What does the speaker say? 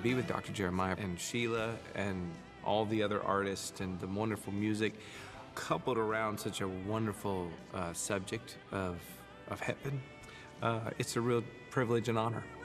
be with Dr. Jeremiah and Sheila and all the other artists and the wonderful music coupled around such a wonderful subject of heaven. It's a real privilege and honor.